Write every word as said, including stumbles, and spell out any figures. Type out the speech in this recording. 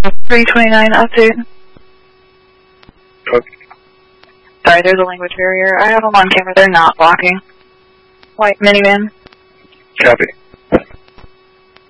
three twenty-nine update. Okay. Sorry, there's a language barrier. I have them on camera. They're not blocking. White minivan. Copy.